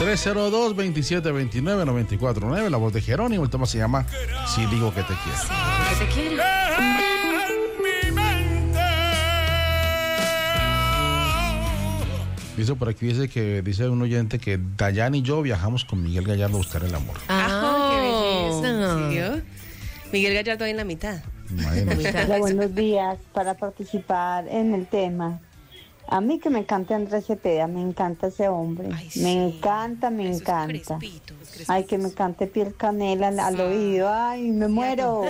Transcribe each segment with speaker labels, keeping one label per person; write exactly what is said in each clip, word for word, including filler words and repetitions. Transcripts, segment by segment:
Speaker 1: tres cero dos, veintisiete veintinueve, noventa y cuatro nueve, la voz de Jerónimo. El tema se llama Si digo que te quiero.
Speaker 2: Si digo que te quiero.
Speaker 1: Dice por aquí, dice que dice un oyente que Dayan y yo viajamos con Miguel Gallardo a buscar el amor.
Speaker 2: Ah, qué belleza.
Speaker 3: ¿Sí, yo? Miguel Gallardo ahí en la mitad.
Speaker 4: Hola, buenos días. Para participar en el tema, a mí que me encanta Andrés Cepeda, me encanta ese hombre.
Speaker 3: Ay, sí.
Speaker 4: Me encanta, me
Speaker 3: Esos
Speaker 4: encanta.
Speaker 3: crespitos, crespitos.
Speaker 4: Ay, que me cante Piel Canela al, al oído. Ay, me muero.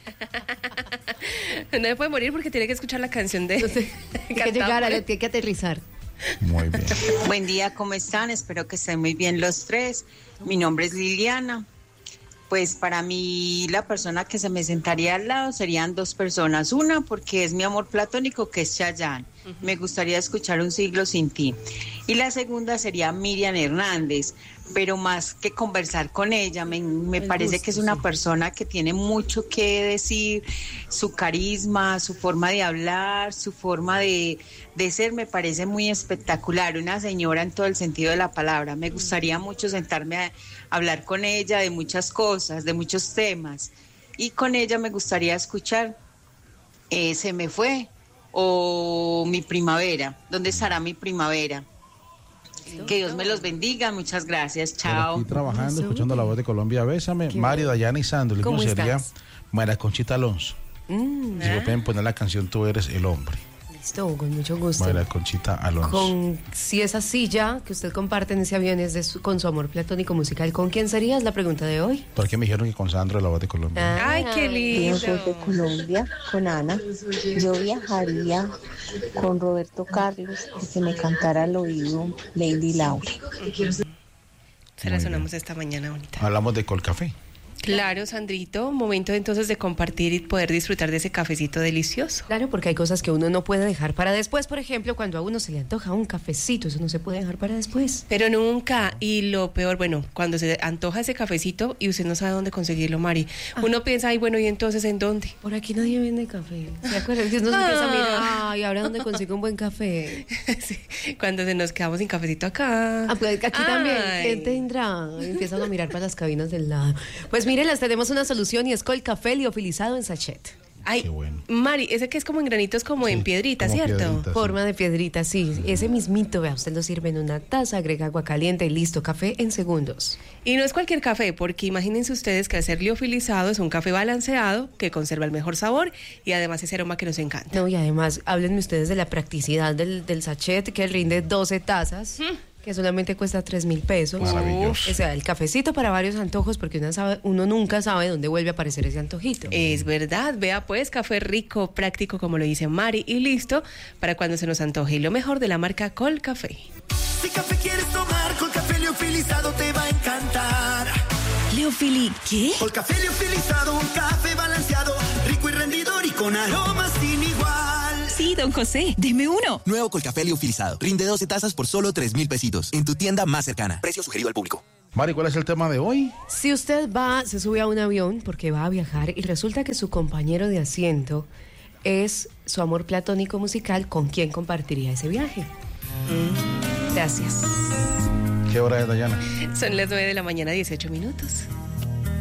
Speaker 3: No me puede morir porque tiene que escuchar la canción de...
Speaker 2: Entonces, tiene que llegar, a- tiene que aterrizar.
Speaker 1: Muy bien.
Speaker 5: Buen día, ¿cómo están? Espero que estén muy bien los tres. Mi nombre es Liliana. Pues para mí la persona que se me sentaría al lado serían dos personas. Una, porque es mi amor platónico, que es Chayanne. Uh-huh. Me gustaría escuchar Un siglo sin ti. Y la segunda sería Miriam Hernández. Pero más que conversar con ella, me, me parece gusto, que es una sí. persona que tiene mucho que decir. Su carisma, su forma de hablar, su forma de, de ser, me parece muy espectacular. Una señora en todo el sentido de la palabra. Me gustaría mucho sentarme a hablar con ella de muchas cosas, de muchos temas. Y con ella me gustaría escuchar eh, Se me fue o Mi primavera. ¿Dónde estará mi primavera? Que Dios me los bendiga, muchas gracias, chao.
Speaker 1: Aquí trabajando, escuchando la voz de Colombia, bésame. Mari, Dayana y Sandro, el
Speaker 2: ¿Cómo
Speaker 1: sería
Speaker 2: estás?
Speaker 1: María Conchita Alonso.
Speaker 2: Mm.
Speaker 1: Si me pueden poner la canción Tú eres el hombre.
Speaker 2: Listo, con mucho gusto.
Speaker 1: María Conchita Alonso.
Speaker 2: Con, si esa silla que usted comparte en ese avión es de su, con su amor platónico musical, ¿con quién sería? Es la pregunta de hoy.
Speaker 1: ¿Por qué me dijeron que con Sandro de la voz de Colombia?
Speaker 2: Ah.
Speaker 3: Ay, qué lindo.
Speaker 4: Yo soy de Colombia, con Ana. Yo viajaría con Roberto Carlos, que se me cantara al oído Lady Laura.
Speaker 3: Se la sonamos esta mañana bonita.
Speaker 1: Hablamos de Colcafé.
Speaker 3: Claro, Sandrito, momento entonces de compartir y poder disfrutar de ese cafecito delicioso.
Speaker 2: Claro, porque hay cosas que uno no puede dejar para después. Por ejemplo, cuando a uno se le antoja un cafecito, eso no se puede dejar para después.
Speaker 3: Pero nunca, y lo peor, bueno, cuando se antoja ese cafecito y usted no sabe dónde conseguirlo, Mari, ah. uno piensa, ay, bueno, ¿y entonces en dónde?
Speaker 2: Por aquí nadie vende café. ¿Se acuerdan? Dios nos ah. empieza a mirar, ay, ¿ahora dónde consigo un buen café?
Speaker 3: Sí, cuando se nos quedamos sin cafecito acá.
Speaker 2: Ah, pues aquí ay. también, ¿quién tendrá? Empiezan a mirar para las cabinas del lado. Pues miren, les tenemos una solución y es Colcafé liofilizado en sachet.
Speaker 3: Ay,
Speaker 1: qué bueno.
Speaker 3: Mari, ese que es como en granitos, como sí, en piedrita,
Speaker 1: como
Speaker 3: ¿cierto?
Speaker 1: Piedrita, sí.
Speaker 2: Forma de piedrita, sí. sí. Ese mismito, vea, usted lo sirve en una taza, agrega agua caliente y listo, café en segundos.
Speaker 3: Y no es cualquier café, porque imagínense ustedes que al ser liofilizado es un café balanceado que conserva el mejor sabor y además ese aroma que nos encanta.
Speaker 2: No, y además, háblenme ustedes de la practicidad del, del sachet que rinde doce tazas. ¿Mm? Que solamente cuesta tres mil pesos.
Speaker 1: Maravilloso.
Speaker 2: O sea, el cafecito para varios antojos, porque uno, sabe, uno nunca sabe dónde vuelve a aparecer ese antojito.
Speaker 3: Es verdad, vea pues, café rico, práctico, como lo dice Mari, y listo para cuando se nos antoje. Y lo mejor de la marca Colcafé.
Speaker 6: Si café quieres tomar, Colcafé liofilizado te va a encantar.
Speaker 7: ¿Liofili qué?
Speaker 6: Colcafé liofilizado, un café balanceado, rico y rendidor y con aromas sin igual.
Speaker 7: Sí, don José, deme uno.
Speaker 8: Nuevo Colcafé liofilizado. Rinde doce tazas por solo tres mil pesitos. En tu tienda más cercana. Precio sugerido al público.
Speaker 1: Mari, ¿cuál es el tema de hoy?
Speaker 2: Si usted va, se sube a un avión porque va a viajar y resulta que su compañero de asiento es su amor platónico musical, ¿con quién compartiría ese viaje? Mm. Gracias.
Speaker 1: ¿Qué hora es, Dayana?
Speaker 3: Son las nueve de la mañana, dieciocho minutos.